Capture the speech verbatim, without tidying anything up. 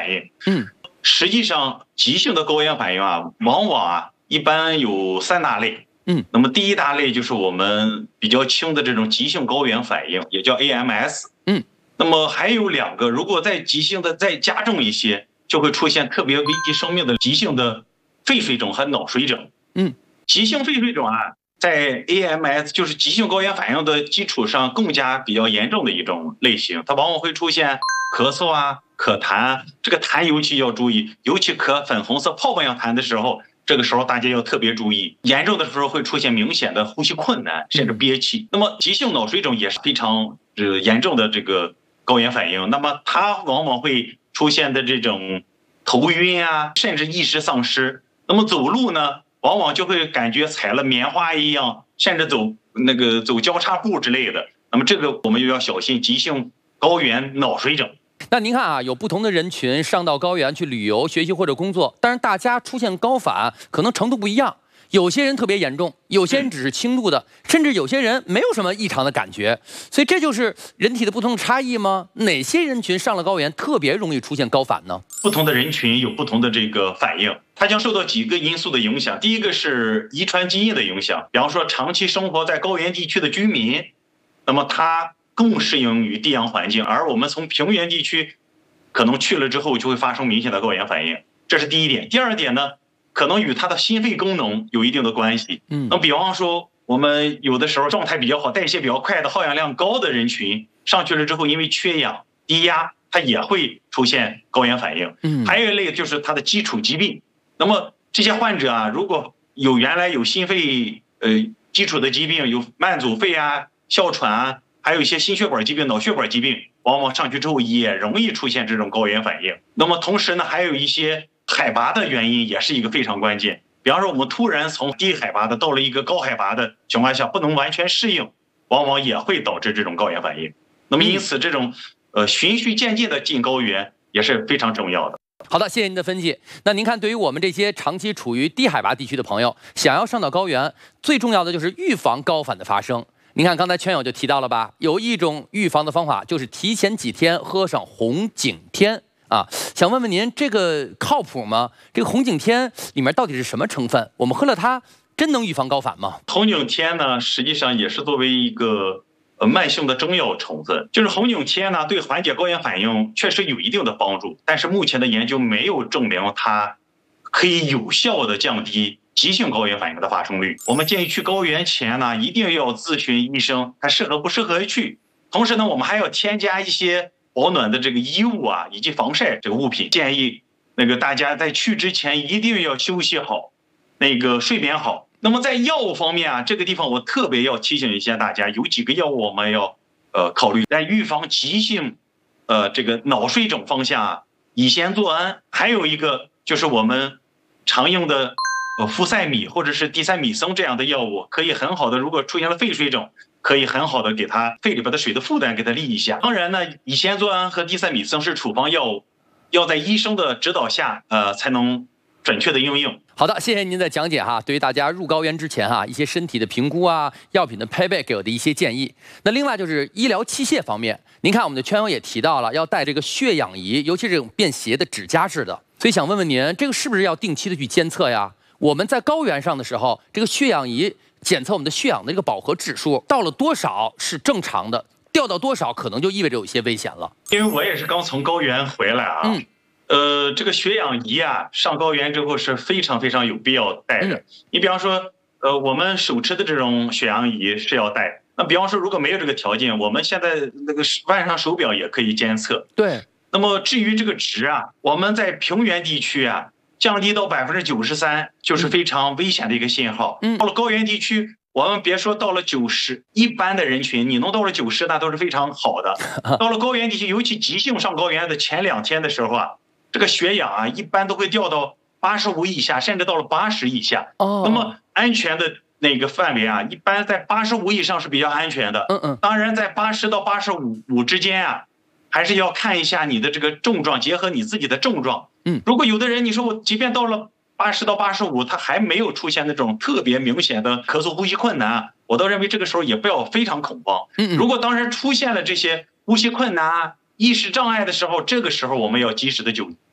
反应。 嗯， 实际上急性的高原反应啊，往往啊一般有三大类。 嗯， 那么第一大类就是我们比较轻的这种急性高原反应，也叫 A M S。 嗯， 那么还有两个，如果再急性的再加重一些，就会出现特别危及生命的急性的肺水肿和脑水肿。 嗯， 急性肺水肿啊，在 A M S 就是急性高原反应的基础上更加比较严重的一种类型，它往往会出现咳嗽啊、咳痰，这个痰尤其要注意，尤其咳粉红色泡泡样痰的时候，这个时候大家要特别注意，严重的时候会出现明显的呼吸困难，甚至憋气。那么急性脑水肿也是非常呃严重的这个高原反应，那么它往往会出现的这种头晕啊，甚至意识丧失。那么走路呢，往往就会感觉踩了棉花一样，甚至走那个走交叉步之类的。那么这个我们又要小心急性高原脑水肿。 那您看啊，有不同的人群上到高原去旅游、学习或者工作，但是大家出现高反可能程度不一样。有些人特别严重，有些人只是轻度的，甚至有些人没有什么异常的感觉。所以这就是人体的不同差异吗？哪些人群上了高原特别容易出现高反呢？ 不同的人群有不同的这个反应，它将受到几个因素的影响。第一个是遗传基因的影响，比方说长期生活在高原地区的居民，那么他更适应于低氧环境，而我们从平原地区可能去了之后就会发生明显的高原反应，这是第一点。第二点呢，可能与他的心肺功能有一定的关系。 嗯， 那比方说我们有的时候状态比较好、代谢比较快的、耗氧量高的人群上去了之后，因为缺氧、低压，它也会出现高原反应。 嗯， 还有一类就是它的基础疾病。那么这些患者啊，如果有原来有心肺呃基础的疾病，有慢阻肺啊、哮喘啊，还有一些心血管疾病、脑血管疾病，往往上去之后也容易出现这种高原反应。那么同时呢，还有一些海拔的原因也是一个非常关键。比方说我们突然从低海拔的到了一个高海拔的情况下，不能完全适应，往往也会导致这种高原反应。那么因此这种呃循序渐进的进高原也是非常重要的。 好的，谢谢您的分析。那您看，对于我们这些长期处于低海拔地区的朋友，想要上到高原，最重要的就是预防高反的发生。您看，刚才圈友就提到了吧，有一种预防的方法就是提前几天喝上红景天啊。想问问您，这个靠谱吗？这个红景天里面到底是什么成分？我们喝了它，真能预防高反吗？ 红景天呢，实际上也是作为一个呃慢性的中药成分，就是红景天呢，对缓解高原反应确实有一定的帮助，但是目前的研究没有证明它可以有效的降低急性高原反应的发生率。我们建议去高原前呢，一定要咨询医生，它适合不适合去。同时呢，我们还要添加一些保暖的这个衣物啊，以及防晒这个物品。建议那个大家在去之前一定要休息好，那个睡眠好。那么在药物方面啊，这个地方我特别要提醒一下大家，有几个药物我们要呃考虑，在预防急性呃这个脑水肿方向啊，乙酰唑胺，还有一个就是我们常用的呃呋塞米或者是地塞米松这样的药物，可以很好的，如果出现了肺水肿，可以很好的给它肺里边的水的负担给它利一下。当然呢，乙酰唑胺和地塞米松是处方药物，要在医生的指导下呃才能准确的应用。 好的，谢谢您的讲解哈。对于大家入高原之前哈，一些身体的评估啊，药品的配备给我的一些建议。那另外就是医疗器械方面，您看我们的圈友也提到了要带这个血氧仪，尤其是这种便携的指甲式的。所以想问问您，这个是不是要定期的去监测呀？我们在高原上的时候，这个血氧仪检测我们的血氧的这个饱和指数到了多少是正常的，掉到多少可能就意味着有些危险了。 因为我也是刚从高原回来啊。 嗯。 呃，这个血氧仪啊，上高原之后是非常非常有必要带的。 嗯、 你比方说，呃，我们手持的这种血氧仪是要带。那比方说，如果没有这个条件，我们现在那个腕上手表也可以监测。 对。 那么至于这个值啊，我们在平原地区啊，降低到百分之九十三，就是非常危险的一个信号。 嗯。 到了高原地区，我们别说到了九十，一般的人群你能到了九十，那都是非常好的。到了高原地区，尤其急性上高原的前两天的时候啊。这个血氧啊，一般都会掉到八十五以下，甚至到了八十以下。 哦。 那么安全的那个范围啊，一般在八十五以上是比较安全的。 嗯嗯。 当然，在八十到八十五五之间啊，还是要看一下你的这个症状，结合你自己的症状。 嗯。 如果有的人你说我即便到了八十到八十五，他还没有出现那种特别明显的咳嗽、呼吸困难，我倒认为这个时候也不要非常恐慌。 嗯嗯。 如果当时出现了这些呼吸困难啊、意识障碍的时候，这个时候我们要及时的就医。